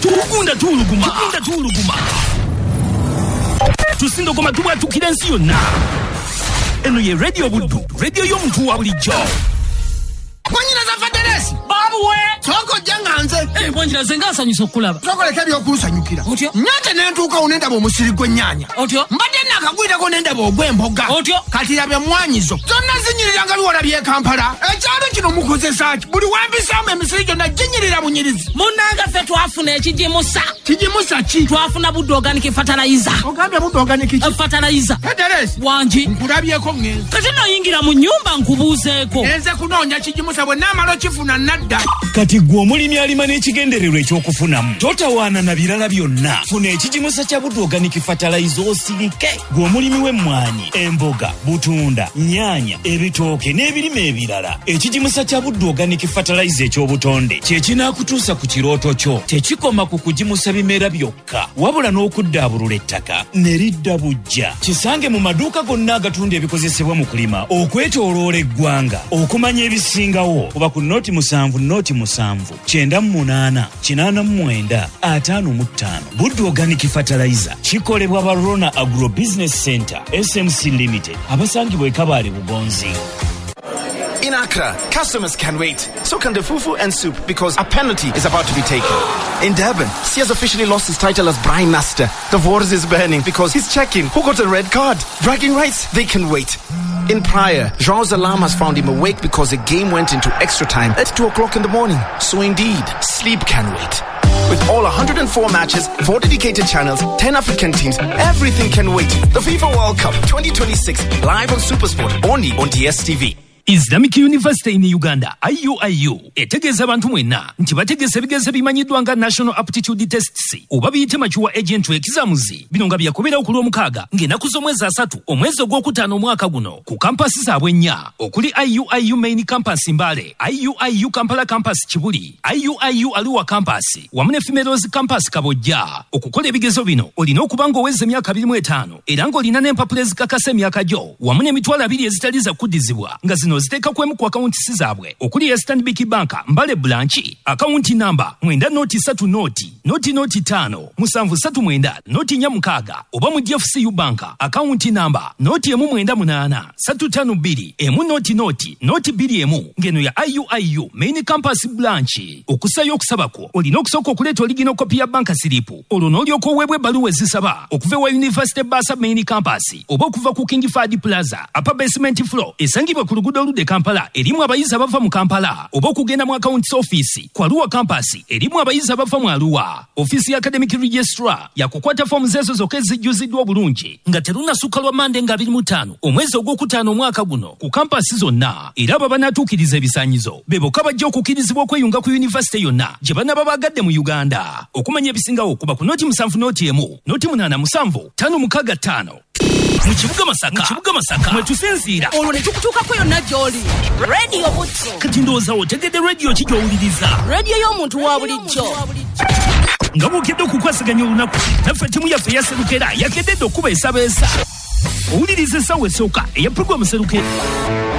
tugunda tuluguma tusindo koma tuwa tukirensi yonna eno ye radio buddu radio y'omuntu wa bulijjo Kwanyina za Faderesi babu we Toko janganze bonjira zenga asanyusa okulaba Toko lekebyo okulusanyukira Otyo Nyate nentuuka unenda bomusiri gw'ennyanya Otyo Mbadde nakagwirako nenda bw'emboga Otyo Kati yabye mwanyizo Zonna zinyirira biwala bye Kampala Ekyalo kino mukozesa ki buli wambisaamu emisiri gyonna ginyirira bunyirizi Munnanga ffe twafuna ekijimusa Kijimusa ki twafuna budde organic fertilizer Ogambye budde organic ki fertilizer Faderesi wangi nkulabyeko ngenzi kati noyingira mu nnyumba nkubuuzeeko Nze kunoonya kijimusa bwe naamala kifuna nadda kati gwe omulimi alima n'ekigendererwa ekyokufunamu totawaana na birala byonna funa ekijimusa kya budde organic fertilizer osirike gwe omulimi w'emmwanyi emboga butunda nnyaanya ebitooke n'ebirime ebirala ekijimusa kya budde organic fertilizer eky'obutonde kye kinaakutuusa ku kirooto kyo tekikoma ku kujimusa bimera byokka wabula n'okuddaabulula ettaka ne lidda bujja kisange mu maduuka gonna agatunda ebikozesebwa mu kulima okwetooloola eggwanga okumanya ebisingawo kuba ku noti 7 98 89 55 budde organic fertilizer kikolebwa ba Rona Agro Business Center SMC Limited abasangibwa Kabale Bugonzi. In Accra, customers can wait. So can the fufu and soup because a penalty is about to be taken. In Durban, he has officially lost his title as Brine Master. The waters is burning because he's checking who got a red card. Bragging rights, they can wait. In Praia, João's alarm has found him awake because the game went into extra time at 2 o'clock in the morning. So indeed, sleep can wait. With all 104 matches, 4 dedicated channels, 10 African teams, everything can wait. The FIFA World Cup 2026, live on SuperSport, only on DSTV. Islamic University in Uganda, IUIU, etegeeza abantu mwenna nti bategese ebigezo bimanyiddwa nga National Aptitude Tests oba biyite machuwa agent exams bino nga byakobera ku Lwomukaaga ng'ennaku z'omwezi 3 omwezi ogwokutaano omwaka guno ku kampasi zaabwe nnya okuli IUIU Main Campus Mbale, IUIU Kampala Campus Kibuli, IUIU Arua Campus wamu ne Females Campus Kabojja. Okukola ebigezo bino olina okuba ng'owezza emyaka 25 era ng'olina n'empapula ezikakasa emyaka gyo wamu n'emitwalo 2 ezitali za kuddizibwa nga zino ziteeka kwemu ku akawunti zaabwe okuli ya Stanbic Bank Mbale Branch akawunti namba 9 noti 5 739 noti 46 oba mu DFCU Bank akawunti namba noti 198 352 noti 21 ngeno ya IUIU Main Campus Branch. Okusayo okusabako olina okusooka okuleeta oligina kopi ya banka siripu olwo n'olyoka oweebwa ebbaluwa ezisaba okuva wa University Basa Main Campus oba okuva ku King Fahd Plaza upper basement floor esangibwa ku luguudo de Kampala erimu abayizi abava mu Kampala oba okugenda mu accounts office ku Arua Campus erimu abayizi abava mu Arua. Office ya Academic Registrar yakukwata forms ezo zokka ezijjuziddwa obulungi nga terunasukka lwa Mande nga 25 omwezi ogwokutaano omwaka guno ku kampasi zonna era abo banatuukiriza ebisaanyizo be bokka bajja okukkirizibwa okweyunga ku yunivasite yonna gye banaba bagadde mu Uganda. Okumanya ebisingawo kuba ku noti 7 noti 1 noti 8 7 565 mu kibuga Masaka mwe tusinziira olwo ne tukutuukako yonna gy'oli radio butso kati ndowooza otegedde radio ki gy'owuliriza radio y'omuntu wa bulijjo nga bw'okedde okukwasaganya olunaku naffe ttiimu yaffe yaserukera yakedde okuba esabeesa owuliriza essaawa esooka eya puroguramu Serukera.